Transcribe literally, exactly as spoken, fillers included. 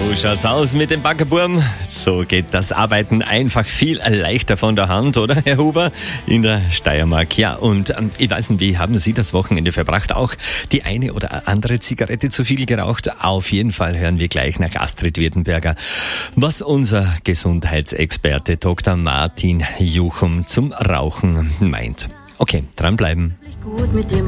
So schaut's aus mit dem Baggerburm. So geht das Arbeiten einfach viel leichter von der Hand, oder, Herr Huber? In der Steiermark. Ja, und ähm, ich weiß nicht, wie haben Sie das Wochenende verbracht? Auch die eine oder andere Zigarette zu viel geraucht? Auf jeden Fall hören wir gleich nach Astrid Wirtenberger, was unser Gesundheitsexperte Doktor Martin Juchum zum Rauchen meint. Okay, dranbleiben. Gut mit dem